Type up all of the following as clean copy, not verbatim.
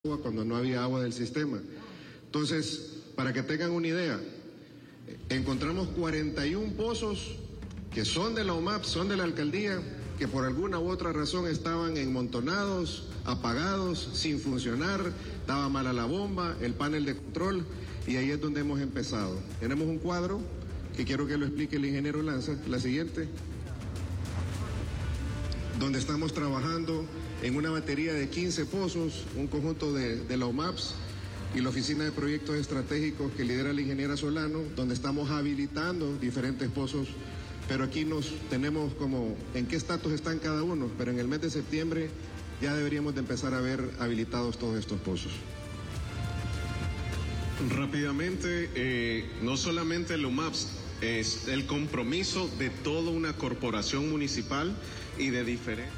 cuando no había agua del sistema. Entonces, para que tengan una idea, encontramos 41 pozos que son de la OMAP, son de la alcaldía, que por alguna u otra razón estaban enmontonados, apagados, sin funcionar, estaba mala la bomba, el panel de control, y ahí es donde hemos empezado. Tenemos un cuadro que quiero que lo explique el ingeniero Lanza, la siguiente, donde estamos trabajando en una batería de 15 pozos, un conjunto de la OMAPS y la Oficina de Proyectos Estratégicos que lidera la ingeniera Solano, donde estamos habilitando diferentes pozos, pero aquí nos tenemos como en qué estatus están cada uno, pero en el mes de septiembre ya deberíamos de empezar a ver habilitados todos estos pozos. Rápidamente, no solamente el OMAPS, es el compromiso de toda una corporación municipal y de diferentes.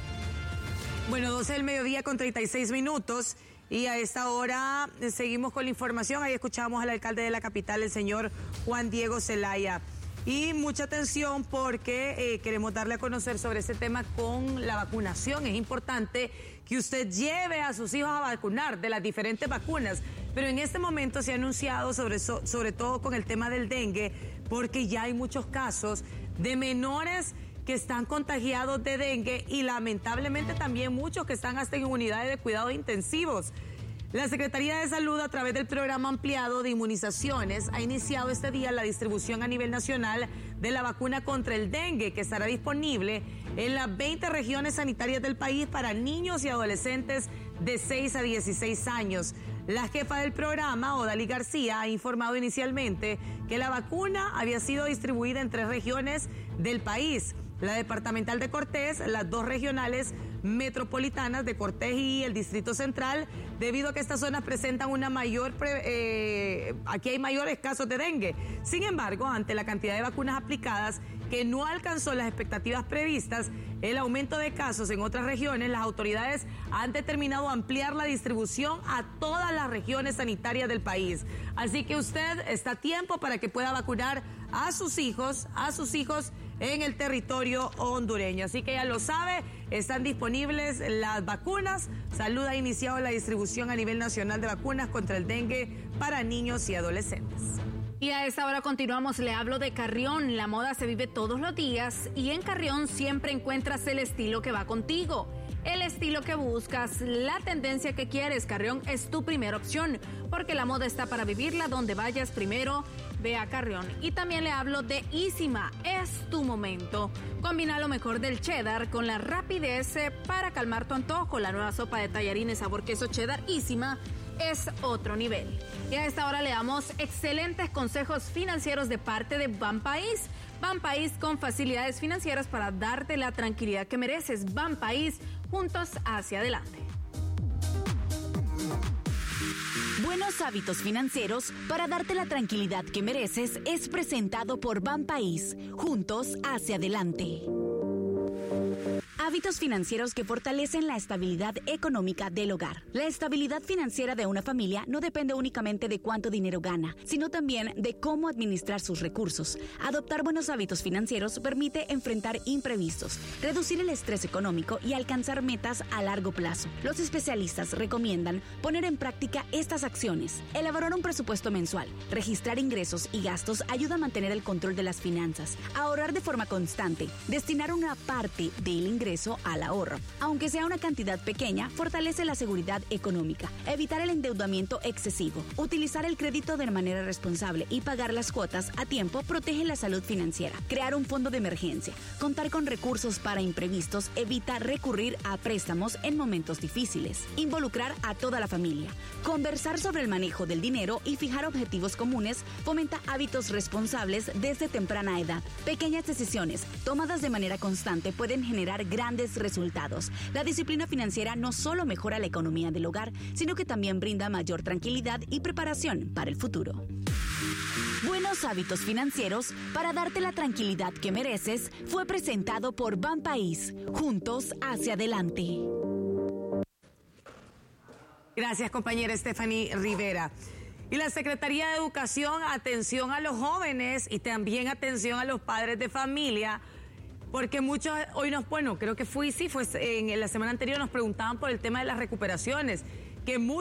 Bueno, 12 del mediodía con 36 minutos y a esta hora seguimos con la información. Ahí escuchamos al alcalde de la capital, el señor Juan Diego Zelaya. Y mucha atención porque queremos darle a conocer sobre este tema con la vacunación. Es importante que usted lleve a sus hijos a vacunar de las diferentes vacunas. Pero en este momento se ha anunciado sobre todo con el tema del dengue, porque ya hay muchos casos de menores que están contagiados de dengue y lamentablemente también muchos que están hasta en unidades de cuidados intensivos. La Secretaría de Salud, a través del programa ampliado de inmunizaciones, ha iniciado este día la distribución a nivel nacional de la vacuna contra el dengue, que estará disponible en las 20 regiones sanitarias del país para niños y adolescentes de 6 a 16 años. La jefa del programa, Odalí García, ha informado inicialmente que la vacuna había sido distribuida en 3 regiones del país: la departamental de Cortés, las 2 regionales metropolitanas de Cortés y el Distrito Central, debido a que estas zonas presentan una mayor, aquí hay mayores casos de dengue. Sin embargo, ante la cantidad de vacunas aplicadas que no alcanzó las expectativas previstas, el aumento de casos en otras regiones, las autoridades han determinado ampliar la distribución a todas las regiones sanitarias del país. Así que usted está a tiempo para que pueda vacunar a sus hijos en el territorio hondureño. Así que ya lo sabe, están disponibles las vacunas. Salud ha iniciado la distribución a nivel nacional de vacunas contra el dengue para niños y adolescentes. Y a esta hora continuamos, le hablo de Carrión. La moda se vive todos los días y en Carrión siempre encuentras el estilo que va contigo. El estilo que buscas, la tendencia que quieres, Carrión es tu primera opción, porque la moda está para vivirla. Donde vayas primero, ve a Carrión. Y también le hablo de Isima, es tu momento. Combina lo mejor del cheddar con la rapidez para calmar tu antojo. La nueva sopa de tallarines sabor queso cheddar Isima es otro nivel. Y a esta hora le damos excelentes consejos financieros de parte de Banpaís. Banpaís, con facilidades financieras para darte la tranquilidad que mereces. Banpaís, juntos hacia adelante. Buenos hábitos financieros para darte la tranquilidad que mereces es presentado por Banpaís, juntos hacia adelante. Hábitos financieros que fortalecen la estabilidad económica del hogar. La estabilidad financiera de una familia no depende únicamente de cuánto dinero gana, sino también de cómo administrar sus recursos. Adoptar buenos hábitos financieros permite enfrentar imprevistos, reducir el estrés económico y alcanzar metas a largo plazo. Los especialistas recomiendan poner en práctica estas acciones: elaborar un presupuesto mensual, registrar ingresos y gastos ayuda a mantener el control de las finanzas, ahorrar de forma constante, destinar una parte del ingreso al ahorro. Aunque sea una cantidad pequeña, fortalece la seguridad económica. Evitar el endeudamiento excesivo, utilizar el crédito de manera responsable y pagar las cuotas a tiempo protege la salud financiera. Crear un fondo de emergencia, contar con recursos para imprevistos, evita recurrir a préstamos en momentos difíciles. Involucrar a toda la familia. Conversar sobre el manejo del dinero y fijar objetivos comunes fomenta hábitos responsables desde temprana edad. Pequeñas decisiones tomadas de manera constante pueden generar grandes resultados. La disciplina financiera no solo mejora la economía del hogar, sino que también brinda mayor tranquilidad y preparación para el futuro. Buenos hábitos financieros para darte la tranquilidad que mereces fue presentado por Banpaís, juntos hacia adelante. Gracias, compañera Stephanie Rivera. Y la Secretaría de Educación, atención a los jóvenes y también atención a los padres de familia, porque muchos hoy fue en la semana anterior nos preguntaban por el tema de las recuperaciones. que